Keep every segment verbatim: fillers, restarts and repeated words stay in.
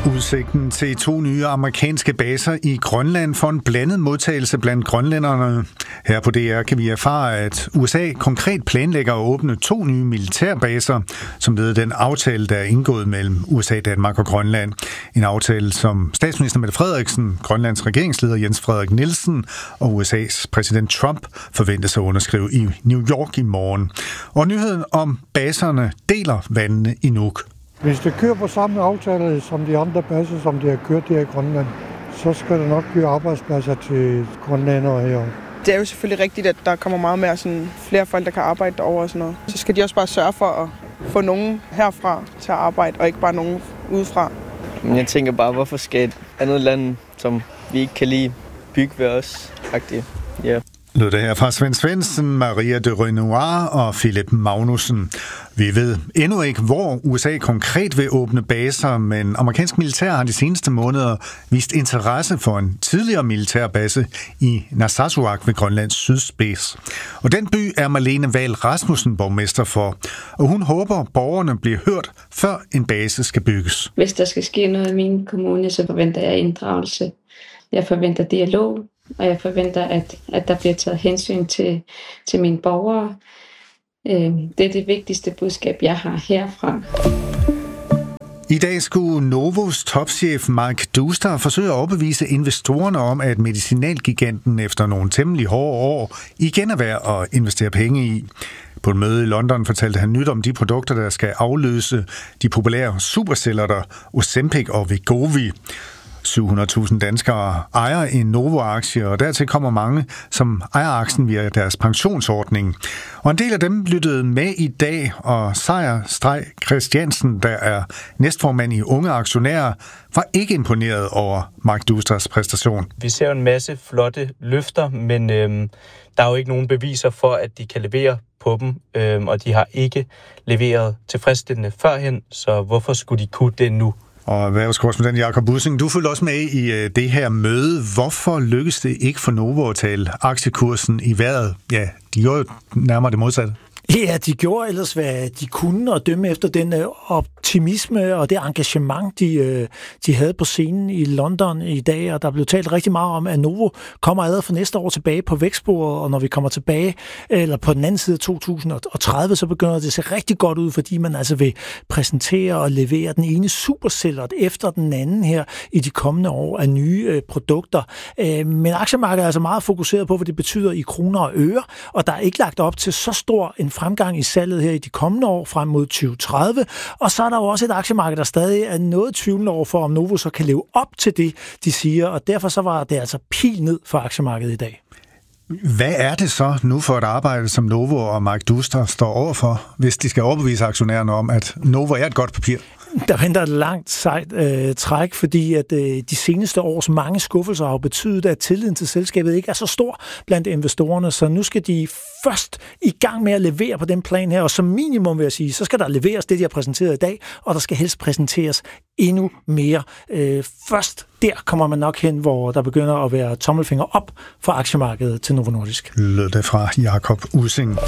Udsigten til to nye amerikanske baser i Grønland får en blandet modtagelse blandt grønlænderne. Her på D R kan vi erfare, at U S A konkret planlægger at åbne to nye militærbaser, som led den aftale, der er indgået mellem U S A, Danmark og Grønland. En aftale, som statsminister Mette Frederiksen, Grønlands regeringsleder Jens Frederik Nielsen og U S A's præsident Trump forventes at underskrive i New York i morgen. Og nyheden om baserne deler vandene i Nuuk. Hvis det kører på samme aftale som de andre baser, som de har kørt her i Grønland, så skal der nok blive arbejdspladser til grønlændere her. Det er jo selvfølgelig rigtigt, at der kommer meget mere sådan, flere folk, der kan arbejde derovre og sådan noget. Så skal de også bare sørge for at få nogen herfra til at arbejde, og ikke bare nogen udefra. Men jeg tænker bare, hvorfor skal et andet land, som vi ikke kan lide, bygge ved os? Ja. Lød det her fra Svend Svendsen, Maria de Renoir og Philip Magnussen. Vi ved endnu ikke, hvor U S A konkret vil åbne baser, men amerikansk militær har de seneste måneder vist interesse for en tidligere militærbase i Narsarsuaq ved Grønlands sydspids. Og den by er Marlene Wahl Rasmussen borgmester for, og hun håber, at borgerne bliver hørt, før en base skal bygges. Hvis der skal ske noget i min kommune, så forventer jeg inddragelse. Jeg forventer dialog. Og jeg forventer, at, at der bliver taget hensyn til, til mine borgere. Det er det vigtigste budskab, jeg har herfra. I dag skulle Novos topchef Mark Duster forsøge at overbevise investorerne om, at medicinalgiganten efter nogle temmelig hårde år igen er værd at investere penge i. På et møde i London fortalte han nyt om de produkter, der skal afløse de populære superceller, Ozempic og Wegovy. syv hundrede tusind danskere ejer en Novo-aktie, og dertil kommer mange, som ejer aktien via deres pensionsordning. Og en del af dem lyttede med i dag, og Sejer Streg Christiansen, der er næstformand i Unge Aktionærer, var ikke imponeret over Mark Dusters præstation. Vi ser en masse flotte løfter, men øhm, der er jo ikke nogen beviser for, at de kan levere på dem, øhm, og de har ikke leveret tilfredsstillende førhen, så hvorfor skulle de kunne det nu? Og erhvervskorrespondent Jakob Bussing, du følger også med i det her møde. Hvorfor lykkedes det ikke for Novo at tale aktiekursen i vejret? Ja, de gjorde nærmere det modsatte. Ja, de gjorde ellers, hvad de kunne, og dømme efter den optimisme og det engagement, de, de havde på scenen i London i dag. Og der blev talt rigtig meget om, at Novo kommer allerede for næste år tilbage på vækstsporet, og når vi kommer tilbage, eller på den anden side af to tusind og tredive, så begynder det at se rigtig godt ud, fordi man altså vil præsentere og levere den ene superceller efter den anden her i de kommende år af nye øh, produkter. Øh, men aktiemarkedet er altså meget fokuseret på, hvad det betyder i kroner og øre, og der er ikke lagt op til så stor en fremgang i salget her i de kommende år frem mod tyve tredive, og så er der jo også et aktiemarked, der stadig er noget tvivlende over for, om Novo så kan leve op til det, de siger, og derfor så var det altså pil ned for aktiemarkedet i dag. Hvad er det så nu for et arbejde, som Novo og Mark Duster står overfor, hvis de skal overbevise aktionærerne om, at Novo er et godt papir? Der venter et langt sejt øh, træk, fordi at øh, de seneste års mange skuffelser har betydet, at tilliden til selskabet ikke er så stor blandt investorerne, så nu skal de først i gang med at levere på den plan her, og som minimum vil jeg sige, så skal der leveres det, de har præsenteret i dag, og der skal helst præsenteres endnu mere. Øh, først der kommer man nok hen, hvor der begynder at være tommelfinger op for aktiemarkedet til Novo Nordisk. Lød det fra Jakob Ussing.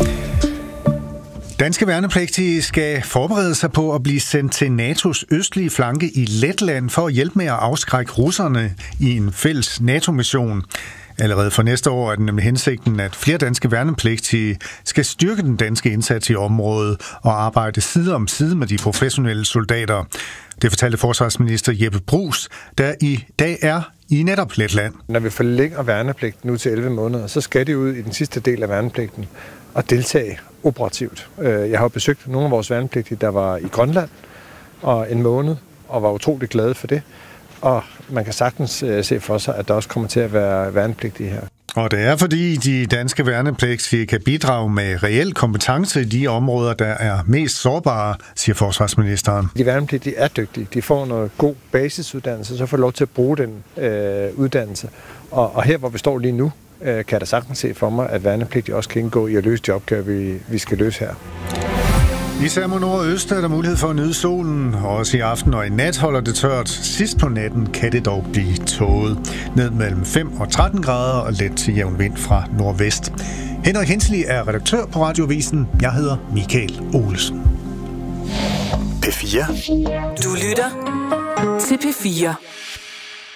Danske værnepligtige skal forberede sig på at blive sendt til NATO's østlige flanke i Letland for at hjælpe med at afskrække russerne i en fælles NATO-mission. Allerede for næste år er det nemlig hensigten, at flere danske værnepligtige skal styrke den danske indsats i området og arbejde side om side med de professionelle soldater. Det fortalte forsvarsminister Jeppe Bruus, der i dag er i netop Letland. Når vi forlænger værnepligten nu til elleve måneder, så skal de ud i den sidste del af værnepligten og deltage operativt. Jeg har besøgt nogle af vores værnepligtige, der var i Grønland og en måned, og var utrolig glade for det. Og man kan sagtens se for sig, at der også kommer til at være værnepligtige her. Og det er fordi de danske værnepligtige kan bidrage med reel kompetence i de områder, der er mest sårbare, siger forsvarsministeren. De værnepligtige er dygtige. De får noget god basisuddannelse, så får de lov til at bruge den øh, uddannelse. Og, og her, hvor vi står lige nu, øh, kan jeg da sagtens se for mig, at værnepligtige også kan indgå i at løse de opgaver, vi, vi skal løse her. Især mod nord og øst er der mulighed for at nyde solen. Også i aften og i nat holder det tørt. Sidst på natten kan det dog blive tåget. Ned mellem fem og tretten grader og let til jævn vind fra nordvest. Henrik Hensli er redaktør på Radioavisen. Jeg hedder Michael Olesen. P P fire. Du lytter til P fire.